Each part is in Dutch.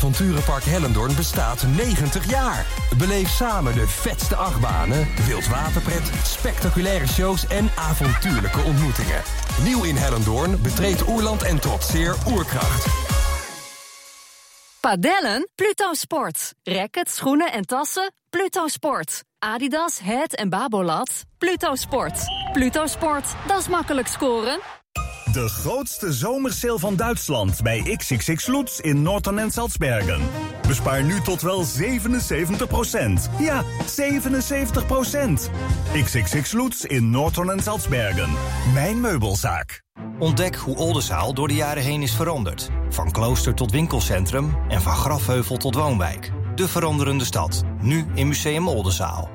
Avonturenpark Hellendoorn bestaat 90 jaar. Beleef samen de vetste achtbanen, wildwaterpret, spectaculaire shows en avontuurlijke ontmoetingen. Nieuw in Hellendoorn, betreed Oerland en trotseer Oerkracht. Padellen? Pluto Sport. Rackets, schoenen en tassen? Pluto Sport. Adidas, Head en Babolat? Pluto Sport. Pluto Sport, dat is makkelijk scoren. De grootste zomersale van Duitsland bij XXX Lutz in Norton en Salzbergen. Bespaar nu tot wel 77%. Ja, 77%. XXX Lutz in Norton en Salzbergen. Mijn meubelzaak. Ontdek hoe Oldenzaal door de jaren heen is veranderd. Van klooster tot winkelcentrum en van grafheuvel tot woonwijk. De veranderende stad. Nu in Museum Oldenzaal.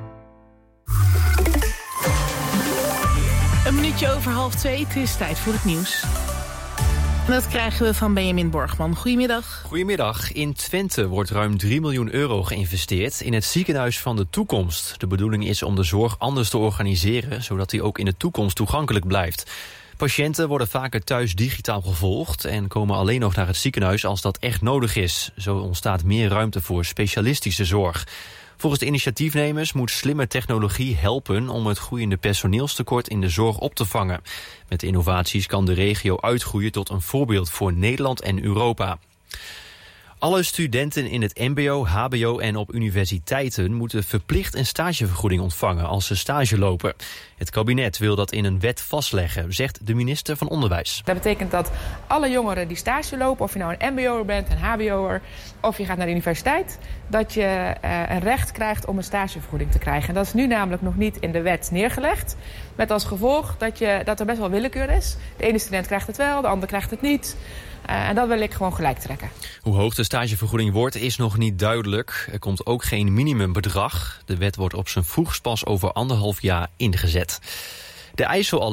Een minuutje over 1:30, het is tijd voor het nieuws. En dat krijgen we van Benjamin Borgman. Goedemiddag. Goedemiddag. In Twente wordt ruim 3 miljoen euro geïnvesteerd in het ziekenhuis van de toekomst. De bedoeling is om de zorg anders te organiseren, zodat die ook in de toekomst toegankelijk blijft. Patiënten worden vaker thuis digitaal gevolgd en komen alleen nog naar het ziekenhuis als dat echt nodig is. Zo ontstaat meer ruimte voor specialistische zorg. Volgens de initiatiefnemers moet slimme technologie helpen om het groeiende personeelstekort in de zorg op te vangen. Met de innovaties kan de regio uitgroeien tot een voorbeeld voor Nederland en Europa. Alle studenten in het mbo, hbo en op universiteiten moeten verplicht een stagevergoeding ontvangen als ze stage lopen. Het kabinet wil dat in een wet vastleggen, zegt de minister van Onderwijs. Dat betekent dat alle jongeren die stage lopen, of je nou een mbo'er bent, een hbo'er of je gaat naar de universiteit, dat je een recht krijgt om een stagevergoeding te krijgen. En dat is nu namelijk nog niet in de wet neergelegd. Met als gevolg dat er best wel willekeur is. De ene student krijgt het wel, de ander krijgt het niet. En dat wil ik gewoon gelijk trekken. Hoe hoog de stagevergoeding wordt is nog niet duidelijk. Er komt ook geen minimumbedrag. De wet wordt op zijn vroegst pas over 1,5 jaar ingezet. De IJssel